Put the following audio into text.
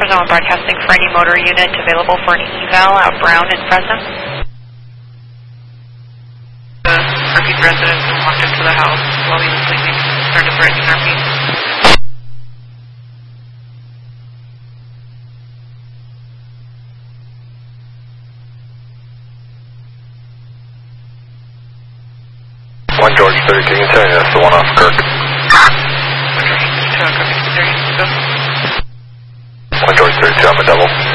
Arizona Broadcasting for any motor unit available for an eval at Brown and Fresno. The repeat resident who walked into the house while he was sleeping started threatening our peace. George 30, can you tell you that's the one off Kirk? 1 George 32, I'm a double.